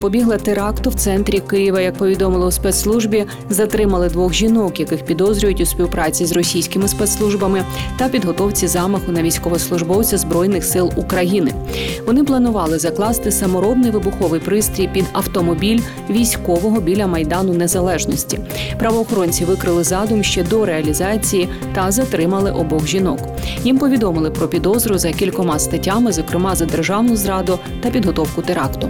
Побігла теракту в центрі Києва. Як повідомили у спецслужбі, затримали 2 жінок, яких підозрюють у співпраці з російськими спецслужбами та підготовці замаху на військовослужбовця Збройних сил України. Вони планували закласти саморобний вибуховий пристрій під автомобіль військового біля Майдану Незалежності. Правоохоронці викрили задум ще до реалізації та затримали обох жінок. Їм повідомили про підозру за кількома статтями, зокрема за державну зраду та підготовку теракту.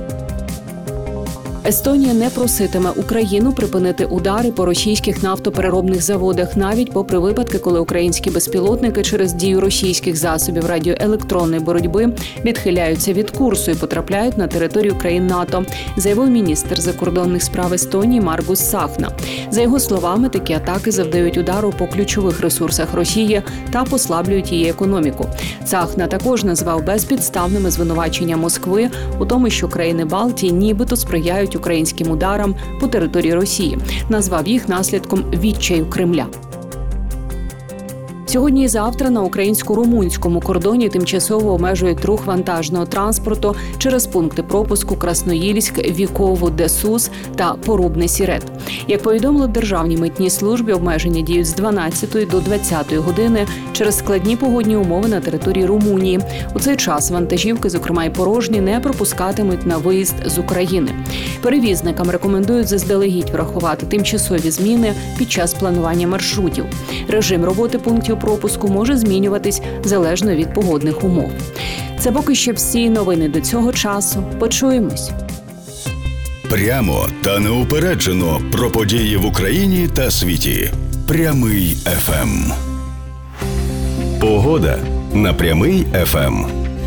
Естонія не проситиме Україну припинити удари по російських нафтопереробних заводах, навіть попри випадки, коли українські безпілотники через дію російських засобів радіоелектронної боротьби відхиляються від курсу і потрапляють на територію країн НАТО, заявив міністр закордонних справ Естонії Маргус Сахна. За його словами, такі атаки завдають удару по ключових ресурсах Росії та послаблюють її економіку. Сахна також назвав безпідставними звинувачення Москви у тому, що країни Балтії нібито сприяють українським ударам по території Росії. Назвав їх наслідком відчаю Кремля. Сьогодні і завтра на українсько-румунському кордоні тимчасово обмежують рух вантажного транспорту через пункти пропуску Красноїльськ, Вікову, Десус та Порубне-Сірет. Як повідомили в Державній митній службі, обмеження діють з 12 до 20 години через складні погодні умови на території Румунії. У цей час вантажівки, зокрема й порожні, не пропускатимуть на виїзд з України. Перевізникам рекомендують заздалегідь врахувати тимчасові зміни під час планування маршрутів. Режим роботи пунктів пропуску може змінюватись залежно від погодних умов. Це поки що всі новини до цього часу. Почуємось. Прямо та неупереджено про події в Україні та світі. Прямий ФМ. Погода на Прямий ФМ.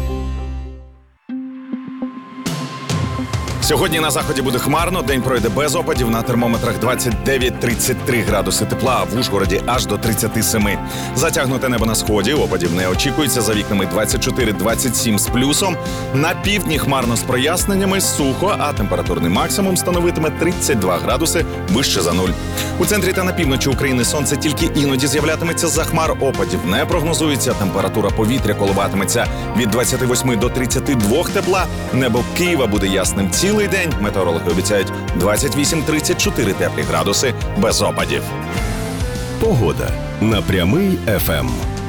Сьогодні на заході буде хмарно, день пройде без опадів, на термометрах 29-33 градуси тепла, а в Ужгороді аж до 37. Затягнуте небо на сході, опадів не очікується, за вікнами 24-27 з плюсом. На півдні хмарно з проясненнями, сухо, а температурний максимум становитиме 32 градуси вище за нуль. У центрі та на півночі України сонце тільки іноді з'являтиметься з-за хмар, опадів не прогнозується, температура повітря коливатиметься від 28 до 32 тепла, небо Києва буде ясним цілий день, метеорологи обіцяють 28-34 теплі градуси без опадів. Погода на Прямий ФМ.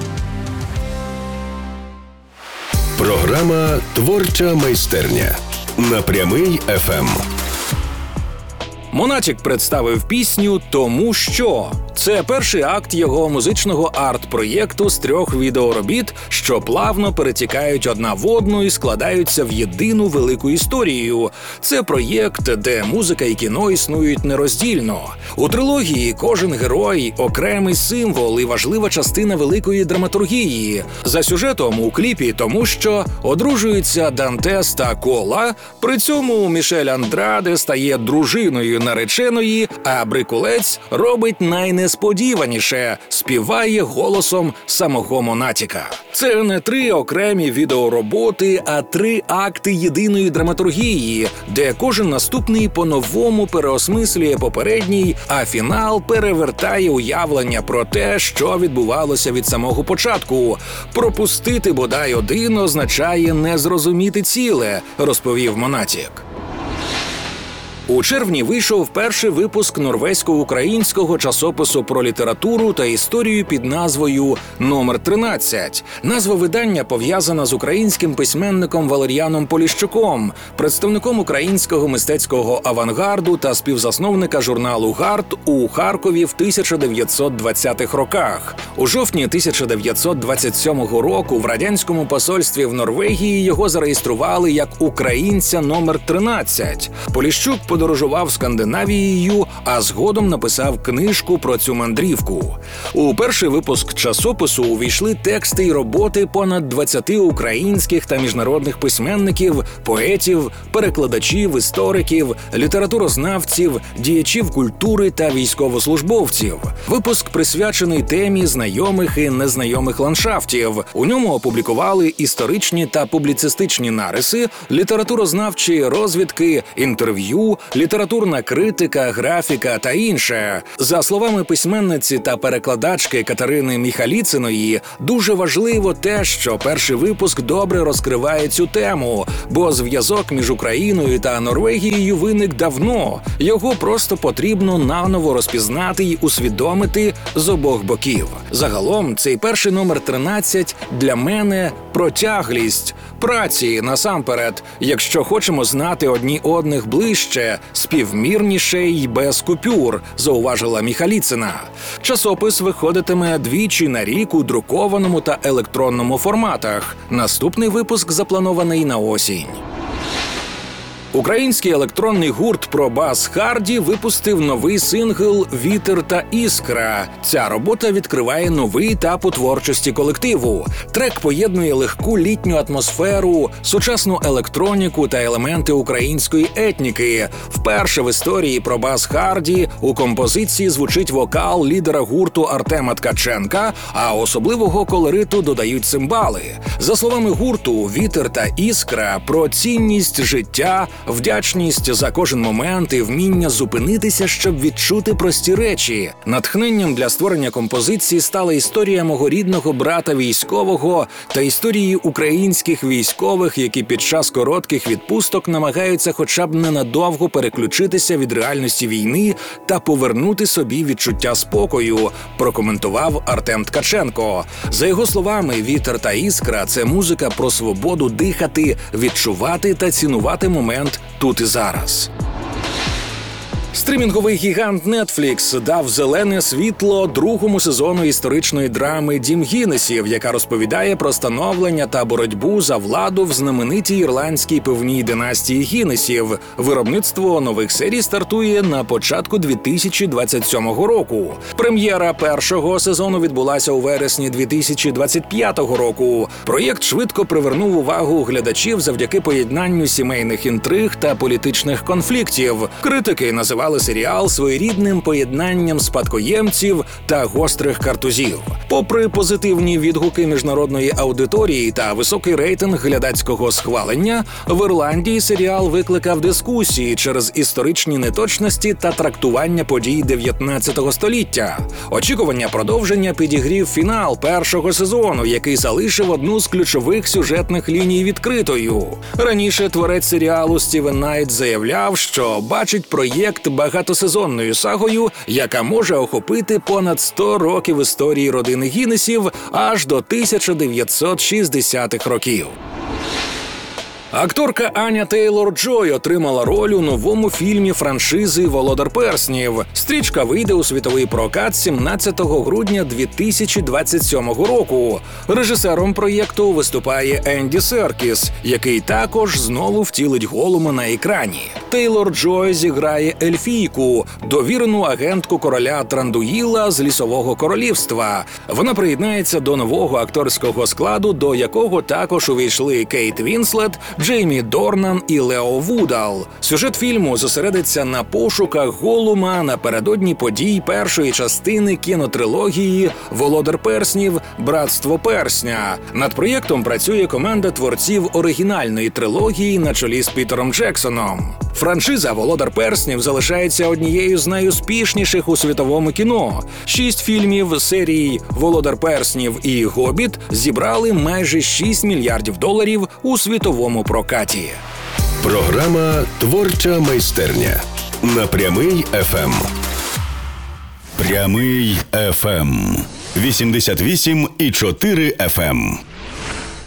Програма «Творча майстерня» на Прямий ФМ. Монатік представив пісню «Тому що». Це перший акт його музичного арт-проєкту з 3 відеоробіт, що плавно перетікають одна в одну і складаються в єдину велику історію. Це проєкт, де музика і кіно існують нероздільно. У трилогії кожен герой – окремий символ і важлива частина великої драматургії. За сюжетом у кліпі «Тому що» одружуються Дантес та Кола, при цьому Мішель Андраде стає дружиною нареченої, а Брикулець робить найнесподіваніше – співає голосом самого Монатіка. Це не 3 окремі відеороботи, а 3 акти єдиної драматургії, де кожен наступний по-новому переосмислює попередній, а фінал перевертає уявлення про те, що відбувалося від самого початку. Пропустити бодай один означає не зрозуміти ціле, розповів Монатік. У червні вийшов перший випуск норвезько-українського часопису про літературу та історію під назвою «Номер 13». Назва видання пов'язана з українським письменником Валеріаном Поліщуком, представником українського мистецького авангарду та співзасновника журналу «Гард» у Харкові в 1920-х роках. У жовтні 1927 року в радянському посольстві в Норвегії його зареєстрували як українця номер 13. Поліщук подорожував Скандинавією, а згодом написав книжку про цю мандрівку. У перший випуск часопису увійшли тексти й роботи понад 20 українських та міжнародних письменників, поетів, перекладачів, істориків, літературознавців, діячів культури та військовослужбовців. Випуск присвячений темі знайомих і незнайомих ландшафтів. У ньому опублікували історичні та публіцистичні нариси, літературознавчі розвідки, інтерв'ю, літературна критика, графіка та інше. За словами письменниці та перекладачки Катерини Міхаліциної, дуже важливо те, що перший випуск добре розкриває цю тему, бо зв'язок між Україною та Норвегією виник давно. Його просто потрібно наново розпізнати й усвідомити з обох боків. Загалом, цей перший номер 13 для мене про тяглість праці насамперед, якщо хочемо знати одні одних ближче, співмірніше й без купюр, зауважила Міхаліцина. Часопис виходитиме двічі на рік у друкованому та електронному форматах. Наступний випуск запланований на осінь. Український електронний гурт «Пробас Харді» випустив новий сингл «Вітер та іскра». Ця робота відкриває новий етап у творчості колективу. Трек поєднує легку літню атмосферу, сучасну електроніку та елементи української етніки. Вперше в історії «Пробас Харді» у композиції звучить вокал лідера гурту Артема Ткаченка, а особливого колориту додають цимбали. За словами гурту, «Вітер та іскра» про цінність життя, вдячність за кожен момент і вміння зупинитися, щоб відчути прості речі. Натхненням для створення композиції стала історія мого рідного брата військового та історії українських військових, які під час коротких відпусток намагаються хоча б ненадовго переключитися від реальності війни та повернути собі відчуття спокою, прокоментував Артем Ткаченко. За його словами, «Вітер та іскра» – це музика про свободу дихати, відчувати та цінувати момент тут і зараз. Стрімінговий гігант Netflix дав зелене світло другому сезону історичної драми «Дім Гіннесів», яка розповідає про становлення та боротьбу за владу в знаменитій ірландській пивній династії Гіннесів. Виробництво нових серій стартує на початку 2027 року. Прем'єра першого сезону відбулася у вересні 2025 року. Проєкт швидко привернув увагу глядачів завдяки поєднанню сімейних інтриг та політичних конфліктів. Критики називали серіал своєрідним поєднанням спадкоємців та гострих картузів. Попри позитивні відгуки міжнародної аудиторії та високий рейтинг глядацького схвалення, в Ірландії серіал викликав дискусії через історичні неточності та трактування подій 19 століття. Очікування продовження підігрів фінал першого сезону, який залишив одну з ключових сюжетних ліній відкритою. Раніше творець серіалу Стівен Найт заявляв, що бачить проєкт багатосезонною сагою, яка може охопити понад 100 років історії родини Гіннесів аж до 1960-х років. Акторка Аня Тейлор-Джой отримала роль у новому фільмі франшизи «Володар перснів». Стрічка вийде у світовий прокат 17 грудня 2027 року. Режисером проєкту виступає Енді Серкіс, який також знову втілить Голума на екрані. Тейлор-Джой зіграє ельфійку, довірену агентку короля Трандуїла з Лісового королівства. Вона приєднається до нового акторського складу, до якого також увійшли Кейт Вінслет, Джеймі Дорнан і Лео Вудал. Сюжет фільму зосередиться на пошуках Голума напередодні подій першої частини кінотрилогії «Володар перснів. Братство персня». Над проєктом працює команда творців оригінальної трилогії на чолі з Пітером Джексоном. Франшиза «Володар перснів» залишається однією з найуспішніших у світовому кіно. 6 фільмів серії «Володар перснів» і «Гобіт» зібрали майже $6 мільярдів у світовому прокаті. Програма «Творча майстерня» на Прямий ФМ. Прямий ФМ. 88,4 FM.